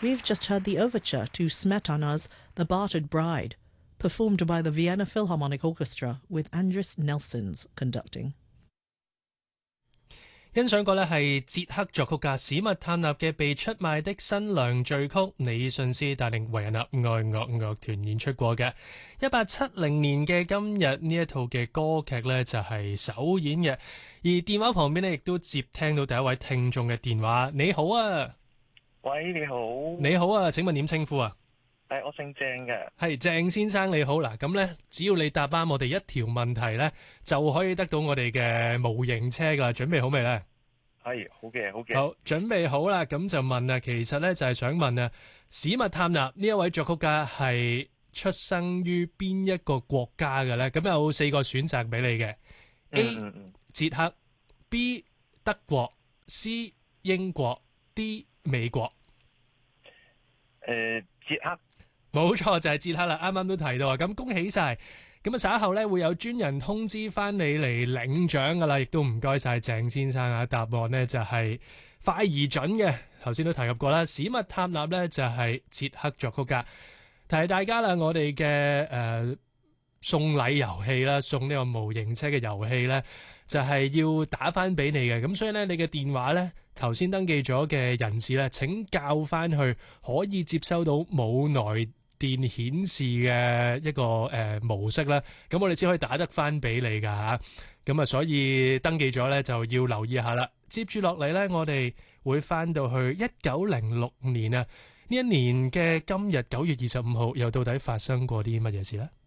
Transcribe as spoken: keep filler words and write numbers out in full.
We've just heard the overture to Smetana's The Bartered Bride, performed by the Vienna Philharmonic Orchestra with Andris Nelsons conducting. 欣賞過呢係捷克作曲家史密探納嘅被出賣的新娘序曲，李信斯帶領維也納愛樂樂團演出過嘅。一八七零年嘅今日呢一套嘅歌劇呢就係首演嘅，而電話旁邊呢亦都接聽到第一位聽眾嘅電話。你好啊， 喂，你好， 你好啊，請問點稱呼啊？ 係我姓鄭嘅， 係鄭先生你好。嗱，咁呢只要你答啱我哋一條問題呢，就可以得到我哋嘅模型車噶啦。準備好未呢？ 係好嘅，好嘅。 好，準備好啦，咁就問啊，其實呢就係想問啊，史密探納呢一位作曲家係出生於邊一個國家嘅呢？咁有四個選擇俾你嘅。A 嗯嗯捷克 B 德國 C 英國 D 美國。 誒、呃，捷克。 冇錯，就係捷克啦，啱啱都提到啊，咁恭喜晒。咁啊稍後咧會有專人通知翻你嚟領獎噶啦，亦都唔該晒鄭先生啊。答案呢就係快而準嘅，頭先都提及過啦。史密探納咧就係捷克作曲家。提大家啦，我哋嘅誒送禮遊戲啦，送呢個模型車嘅遊戲咧，就係要打翻俾你嘅。咁所以咧，你嘅電話咧，頭先登記咗嘅人士咧，請校翻去可以接收到冇來電顯示嘅一個誒、呃、模式啦，咁我哋先可以打得翻俾你噶吓，咁啊所以登記咗咧就要留意下啦。接住落嚟咧，我哋會翻到去一九零六年啊，呢一年嘅今日九月二十五號，又到底發生過啲乜嘢事咧？